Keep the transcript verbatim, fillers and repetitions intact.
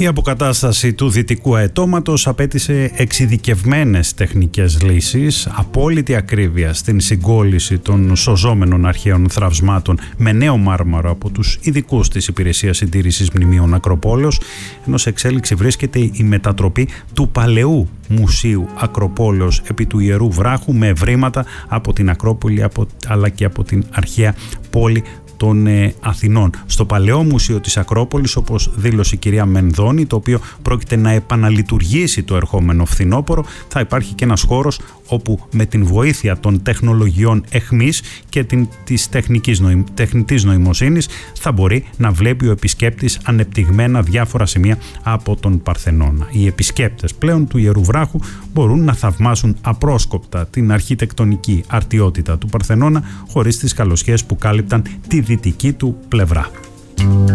Η αποκατάσταση του δυτικού αετώματος απέτησε εξειδικευμένες τεχνικές λύσεις, απόλυτη ακρίβεια στην συγκόλληση των σωζόμενων αρχαίων θραυσμάτων με νέο μάρμαρο από τους ειδικούς της Υπηρεσίας Συντήρησης Μνημείων Ακροπόλεως, ενώ σε εξέλιξη βρίσκεται η μετατροπή του παλαιού Μουσείου Ακροπόλεως επί του Ιερού Βράχου με ευρήματα από την Ακρόπολη αλλά και από την αρχαία πόλη των ε, Αθηνών. Στο παλαιό Μουσείο της Ακρόπολης, όπως δήλωσε η κυρία Μενδώνη, το οποίο πρόκειται να επαναλειτουργήσει το ερχόμενο φθινόπωρο, θα υπάρχει και ένας χώρος όπου με την βοήθεια των τεχνολογιών εχμής και την, της τεχνικής νοη, τεχνητής νοημοσύνης θα μπορεί να βλέπει ο επισκέπτης ανεπτυγμένα διάφορα σημεία από τον Παρθενώνα. Οι επισκέπτες πλέον του Ιερού Βράχου μπορούν να θαυμάσουν απρόσκοπτα την αρχιτεκτονική αρτιότητα του Παρθενώνα χωρίς τις καλοσχέσεις που κάλυπταν τη δυτική του πλευρά.